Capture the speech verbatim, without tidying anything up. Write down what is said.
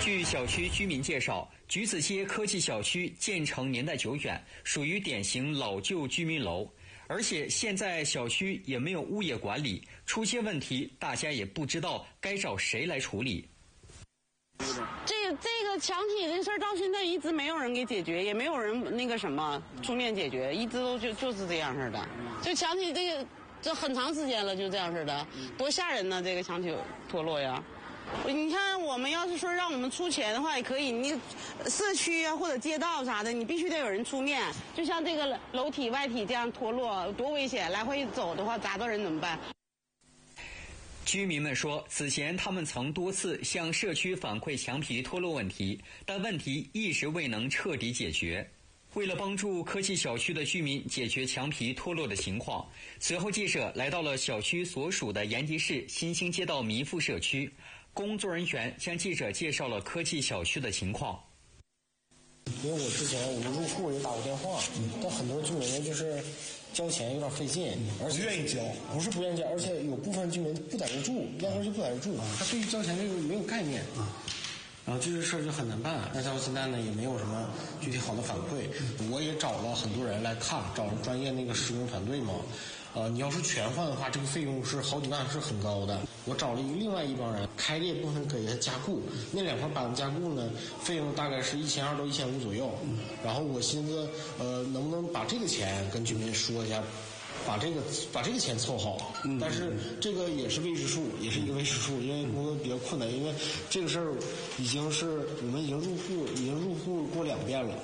据小区居民介绍，橘子街科技小区建成年代久远，属于典型老旧居民楼，而且现在小区也没有物业管理，出些问题大家也不知道该找谁来处理。 这这个墙体的事儿到现在一直没有人给解决，也没有人那个什么出面解决，一直都就就是这样式的。这墙体这个这很长时间了，就这样式的，多吓人呢！这个墙体脱落呀。你看，我们要是说让我们出钱的话也可以，你社区啊或者街道啥的，你必须得有人出面。就像这个楼体外体这样脱落，多危险！来回走的话砸到人怎么办？ 居民们说，此前他们曾多次向社区反馈墙皮脱落问题，但问题一直未能彻底解决。为了帮助科技小区的居民解决墙皮脱落的情况，随后记者来到了小区所属的延吉市新兴街道民富社区，工作人员向记者介绍了科技小区的情况。 因为我之前我们入户也打过电话，但很多居民就是交钱有点费劲，而且不愿意交， 不是不愿意交，而且有部分居民不在这住，压根就不在这住，他对于交钱这个没有概念。然后这个事儿就很难办，但到现在呢也没有什么具体好的反馈。我也找了很多人来看，找专业那个施工团队嘛。呃，你要是全换的话，这个费用是好几万，是很高的。我找了一另外一帮人，开裂部分给他加固，那两块板子加固呢，费用大概是一千二到一千五左右。然后我寻思，呃，能不能把这个钱跟居民说一下，把这个把这个钱凑好。但是这个也是未知数，也是一个未知数，因为工作比较困难，因为这个事儿已经是我们已经入户，已经入户过两遍了。